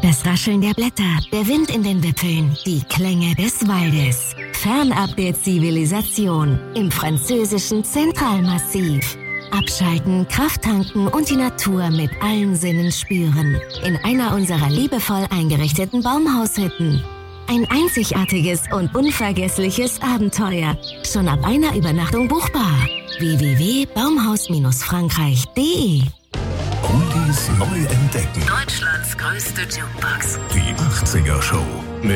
Das Rascheln der Blätter, der Wind in den Wipfeln, die Klänge des Waldes. Fernab der Zivilisation im französischen Zentralmassiv. Abschalten, Kraft tanken und die Natur mit allen Sinnen spüren. In einer unserer liebevoll eingerichteten Baumhaushütten. Ein einzigartiges und unvergessliches Abenteuer. Schon ab einer Übernachtung buchbar. www.baumhaus-frankreich.de. Oldies neu entdecken. Deutschlands größte Jukebox. Die 80er Show.